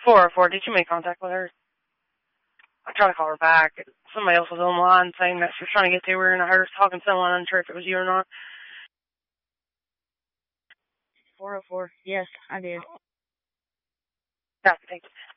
404, did you make contact with her? I tried to call her back. Somebody else was online saying that she was trying to get to her, and I heard her talking to someone. I'm unsure if it was you or not. 404. Yes, I did. Yeah, thanks.